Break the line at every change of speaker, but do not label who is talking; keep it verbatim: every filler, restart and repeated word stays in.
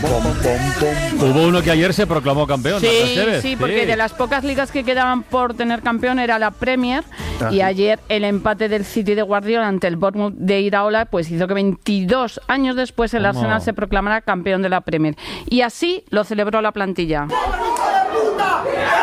Hubo uno que ayer se proclamó campeón.
Sí,
¿no?
sí, porque sí. De las pocas ligas que quedaban por tener campeón era la Premier. Ajá. Y ayer el empate del City de Guardiola ante el Bournemouth de Iraola pues hizo que veintidós años después el ¿Cómo? Arsenal se proclamara campeón de la Premier. Y así lo celebró la plantilla. ¡Puta!